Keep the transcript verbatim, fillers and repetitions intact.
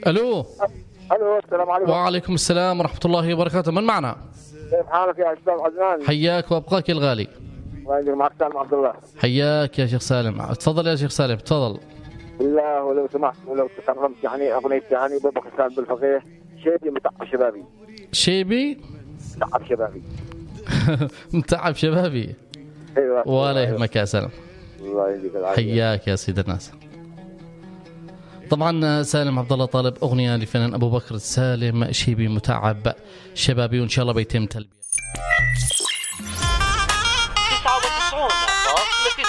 الو الو السلام عليكم. وعليكم السلام ورحمة الله وبركاته. من معنا؟ كيف حالك يا استاذ عدنان؟ حياك وابقاك يا الغالي. الله يجزيك. معك سالم عبد الله. حياك يا شيخ سالم. تفضل يا شيخ سالم تفضل. بالله ولو سمحت ولو تكرمت يعني اغنيه يعني ابو بكر سالم بالفقيه شيبي متعب شبابي. شيبي متعب شبابي. متعب شبابي. ايوه ولا يهمك يا سالم. الله يجزيك العافيه. حياك يا سيد الناس. طبعا سالم عبد الله طالب اغنيه لفنان ابو بكر سالم شيبي متعب شبابي، وان شاء الله بيتم تلبيه.